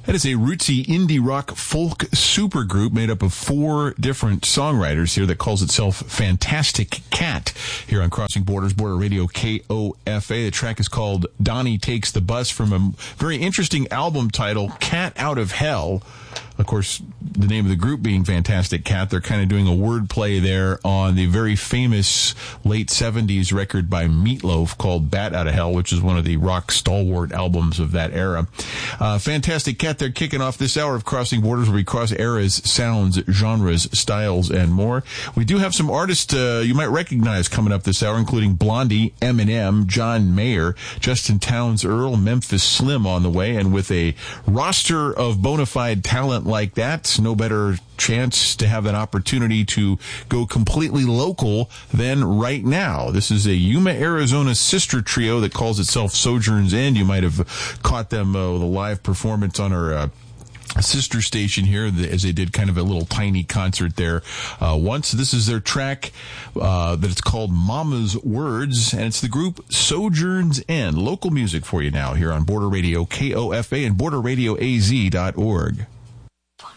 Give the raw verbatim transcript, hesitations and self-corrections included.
That is a rootsy indie rock folk supergroup made up of four different songwriters here that calls itself Fantastic Cat here on Crossing Borders, Border Radio K O F A. The track is called Donnie Takes the Bus from a very interesting album title, Cat Out of Hell. Of course, the name of the group being Fantastic Cat, they're kind of doing a wordplay there on the very famous late seventies record by Meatloaf called Bat Out of Hell, which is one of the rock stalwart albums of that era. Uh, Fantastic Cat, they're kicking off this hour of Crossing Borders where we cross eras, sounds, genres, styles, and more. We do have some artists uh, you might recognize coming up this hour, including Blondie, Eminem, John Mayer, Justin Townes Earl, Memphis Slim on the way, and with a roster of bona fide talent like that, no better chance to have an opportunity to go completely local than right now. This is a Yuma, Arizona sister trio that calls itself Sojourn's End. You might have caught them uh, with a live performance on our uh, sister station here as they did kind of a little tiny concert there uh, once. This is their track uh, that it's called Mama's Words, and it's the group Sojourn's End. Local music for you now here on Border Radio K O F A and border radio A Z dot org.